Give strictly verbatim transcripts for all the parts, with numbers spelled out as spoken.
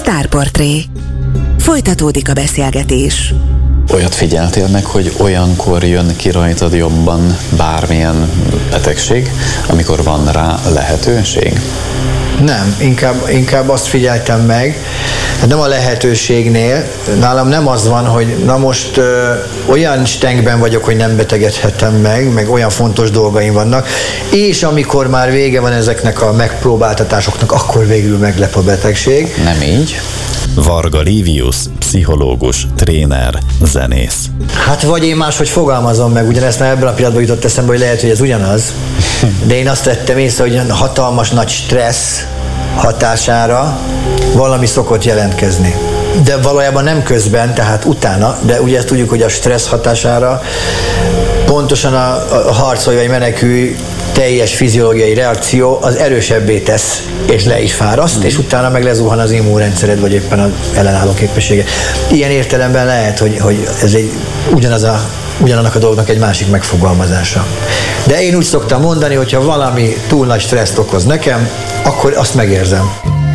Sztárportré. Folytatódik a beszélgetés. Olyat figyeltél meg, hogy olyankor jön ki rajtad jobban bármilyen betegség, amikor van rá lehetőség? Nem, inkább, inkább azt figyeltem meg, nem a lehetőségnél, nálam nem az van, hogy na most ö, olyan stengben vagyok, hogy nem betegedhetem meg, meg olyan fontos dolgaim vannak, és amikor már vége van ezeknek a megpróbáltatásoknak, akkor végül meglep a betegség. Nem így? Varga Livius, pszichológus, tréner, zenész. Hát vagy én máshogy fogalmazom meg, ugyanezt már ebben a pillanatban jutott eszembe, hogy lehet, hogy ez ugyanaz, de én azt tettem észre, hogy hatalmas nagy stressz hatására valami szokott jelentkezni. De valójában nem közben, tehát utána, de ugye ezt tudjuk, hogy a stressz hatására pontosan a, a harcolj vagy menekülj teljes fiziológiai reakció az erősebbé tesz, és le is fáraszt, mm. és utána meg lezuhan az immunrendszered, vagy éppen az ellenálló képessége. Ilyen értelemben lehet, hogy, hogy ez egy ugyanaz a, ugyanannak a dolognak egy másik megfogalmazása. De én úgy szoktam mondani, hogyha valami túl nagy stresszt okoz nekem, akkor azt megérzem.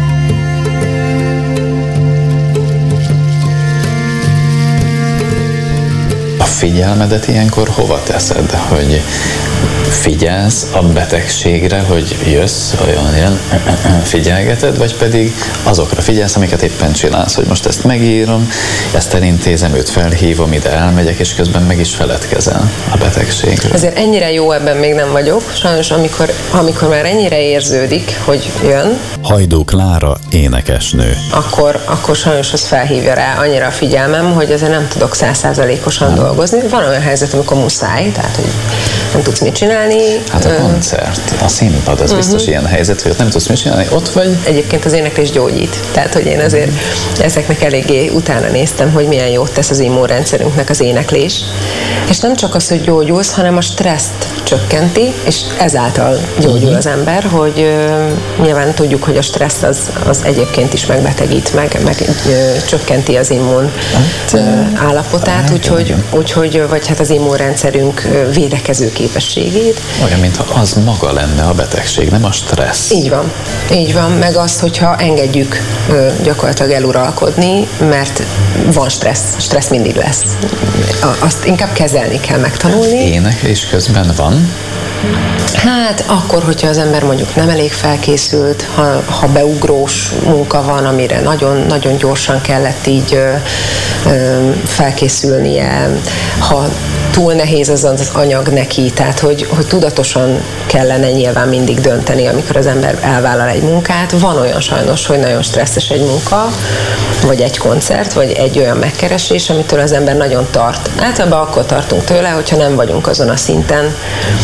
A figyelmedet ilyenkor hova teszed, hogy figyelsz a betegségre, hogy jössz, olyan ilyen figyelgeted, vagy pedig azokra figyelsz, amiket éppen csinálsz, hogy most ezt megírom, ezt elintézem, őt felhívom, ide elmegyek, és közben meg is feledkezel a betegségről. Azért ennyire jó ebben még nem vagyok, sajnos amikor, amikor már ennyire érződik, hogy jön, Hajdú Klára, énekesnő. akkor, akkor sajnos az felhívja rá annyira a figyelmem, hogy azért nem tudok száz százalékosan dolgozni. Van olyan helyzet, amikor muszáj, tehát hogy nem tudsz mit csinálni. Hát a koncert, a színpad, az uh-huh. biztos ilyen helyzet, hogy ott nem tudsz mit csinálni, ott vagy. Egyébként az éneklés gyógyít, tehát hogy én azért ezeknek eléggé utána néztem, hogy milyen jót tesz az immunrendszerünknek az éneklés. És nem csak az, hogy gyógyulsz, hanem a stresszt csökkenti, és ezáltal gyógyul uh-huh. az ember, hogy uh, nyilván tudjuk, hogy a stressz az, az egyébként is megbetegít, meg, meg uh, csökkenti az immun uh, állapotát, úgyhogy, úgyhogy, vagy hát az immunrendszerünk uh, védekező képességét. Olyan, mintha az maga lenne a betegség, nem a stressz. Így van. Így van, meg azt, hogyha engedjük uh, gyakorlatilag eluralkodni, mert van stressz, stressz mindig lesz. Azt inkább kezelni kell, megtanulni. Éneklés közben van? Hát akkor, hogyha az ember mondjuk nem elég felkészült, ha, ha beugrós munka van, amire nagyon, nagyon gyorsan kellett így ö, ö, felkészülnie, ha túl nehéz az az anyag neki, tehát hogy, hogy tudatosan kellene nyilván mindig dönteni, amikor az ember elvállal egy munkát. Van olyan sajnos, hogy nagyon stresszes egy munka, vagy egy koncert, vagy egy olyan megkeresés, amitől az ember nagyon tart. Általában akkor tartunk tőle, hogyha nem vagyunk azon a szinten,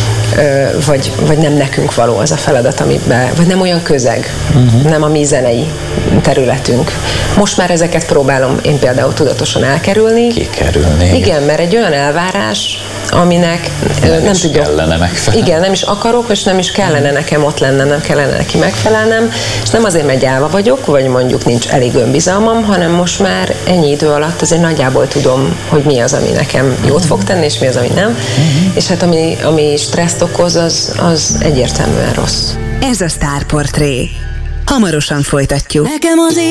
vagy, vagy nem nekünk való az a feladat, amiben, vagy nem olyan közeg, uh-huh. nem a mi zenei területünk. Most már ezeket próbálom én például tudatosan elkerülni. Kikerülni. Igen, mert egy olyan elvárás, aminek nem, nem is tudok. kellene megfelelni. Igen, nem is akarok, és nem is kellene nekem ott lennem, nem kellene neki megfelelnem, és nem azért, mert gyáva vagyok, vagy mondjuk nincs elég önbizalmam, hanem most már ennyi idő alatt azért nagyjából tudom, hogy mi az, ami nekem jót fog tenni, és mi az, ami nem. Uh-huh. És hát ami, ami stresszt okoz, az, az egyértelműen rossz. Ez a Sztárportré. Hamarosan folytatjuk. Nekem az